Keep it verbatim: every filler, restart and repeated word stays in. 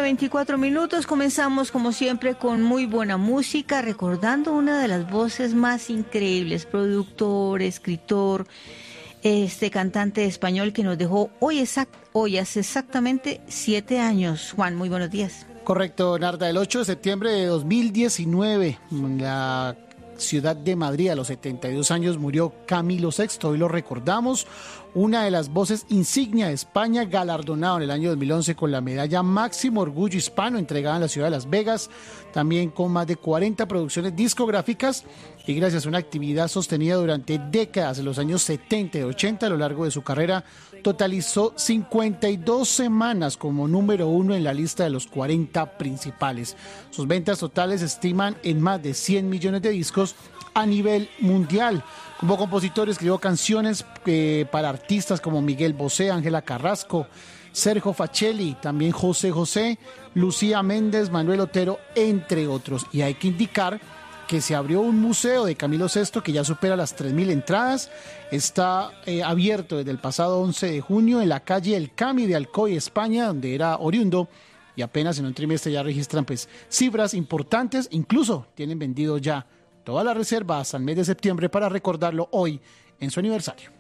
veinticuatro minutos. Comenzamos como siempre con muy buena música, recordando una de las voces más increíbles, productor, escritor, este cantante español que nos dejó hoy, exact, hoy hace exactamente siete años. Juan, muy buenos días. Correcto, Narda, el ocho de septiembre de dos mil diecinueve, en la ciudad de Madrid, a los setenta y dos años, murió Camilo sexto. Hoy lo recordamos, una de las voces insignia de España, galardonado en el año dos mil once con la medalla Máximo Orgullo Hispano, entregada en la ciudad de Las Vegas, también con más de cuarenta producciones discográficas y gracias a una actividad sostenida durante décadas, en los años setenta y ochenta, a lo largo de su carrera, totalizó cincuenta y dos semanas como número uno en la lista de los cuarenta principales. Sus ventas totales se estiman en más de cien millones de discos a nivel mundial. Como compositor escribió canciones eh, para artistas como Miguel Bosé, Ángela Carrasco, Sergio Facelli, también José José, Lucía Méndez, Manuel Otero, entre otros. Y hay que indicar que se abrió un museo de Camilo sexto que ya supera las tres mil entradas. Está eh, abierto desde el pasado once de junio en la calle El Cami de Alcoy, España, donde era oriundo, y apenas en un trimestre ya registran pues cifras importantes. Incluso tienen vendido ya toda la reserva hasta el mes de septiembre para recordarlo hoy en su aniversario.